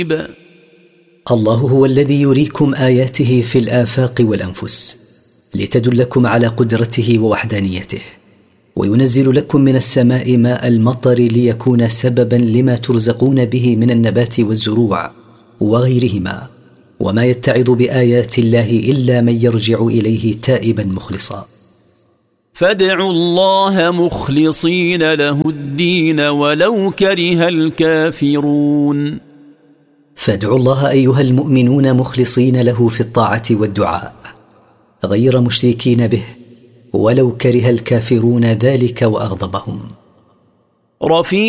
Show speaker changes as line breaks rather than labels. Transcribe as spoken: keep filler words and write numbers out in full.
الله هو الذي يريكم آياته في الآفاق والأنفس لتدلكم على قدرته ووحدانيته، وينزل لكم من السماء ماء المطر ليكون سببا لما ترزقون به من النبات والزروع وغيرهما، وما يتعظ بآيات الله إلا من يرجع إليه تائبا مخلصا.
فادعوا الله مخلصين له الدين ولو كره الكافرون.
فادعوا الله أيها المؤمنون مخلصين له في الطاعة والدعاء غير مشركين به ولو كره الكافرون ذلك وأغضبهم.
رفيع